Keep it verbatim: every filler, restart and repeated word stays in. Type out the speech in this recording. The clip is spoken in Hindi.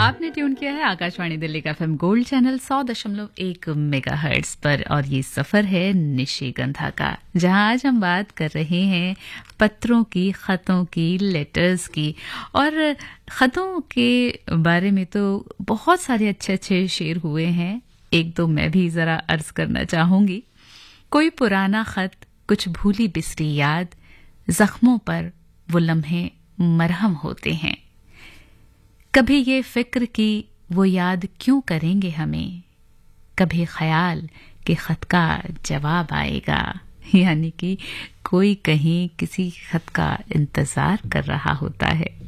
आपने ट्यून किया है आकाशवाणी दिल्ली का एफएम गोल्ड चैनल सौ दशमलव एक मेगाहर्ट्ज पर और ये सफर है निशिगंधा का, जहां आज हम बात कर रहे हैं पत्रों की, खतों की, लेटर्स की। और खतों के बारे में तो बहुत सारे अच्छे अच्छे शेर हुए हैं, एक दो मैं भी जरा अर्ज करना चाहूंगी। कोई पुराना खत, कुछ भूली बिसरी याद, जख्मों पर वो लम्हे मरहम होते हैं। कभी ये फिक्र की वो याद क्यों करेंगे हमें, कभी ख्याल कि खत का जवाब आएगा। यानी कि कोई कहीं किसी खत का इंतजार कर रहा होता है।